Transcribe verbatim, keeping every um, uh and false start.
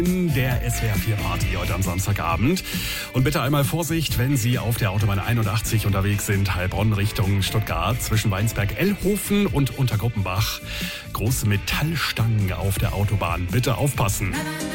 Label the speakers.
Speaker 1: Der S W R vier Party heute am Samstagabend. Und bitte einmal Vorsicht, wenn Sie auf der Autobahn einundachtzig unterwegs sind, Heilbronn Richtung Stuttgart, zwischen Weinsberg-Ellhofen und Untergruppenbach. Große Metallstangen auf der Autobahn. Bitte aufpassen.